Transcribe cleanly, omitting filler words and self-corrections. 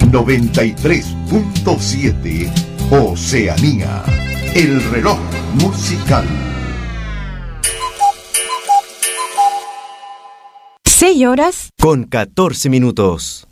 93.7 Oceanía, el reloj musical. 6 horas con 14 minutos.